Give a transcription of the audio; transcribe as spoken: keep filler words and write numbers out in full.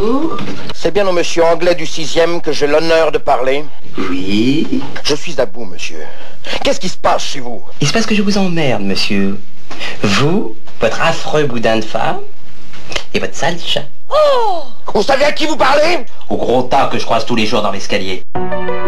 Bonjour. C'est bien au monsieur Anglais du sixième que j'ai l'honneur de parler. Oui. Je suis à bout, monsieur. Qu'est-ce qui se passe chez vous? Il se passe que je vous emmerde, monsieur. Vous, votre affreux boudin de femme, et votre sale chat. Oh! Vous savez à qui vous parlez? Au gros tas que je croise tous les jours dans l'escalier.